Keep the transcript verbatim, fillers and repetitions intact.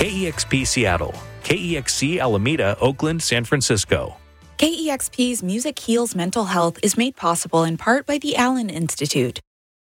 K E X P Seattle, K E X C Alameda, Oakland, San Francisco. K E X P's Music Heals Mental Health is made possible in part by the Allen Institute.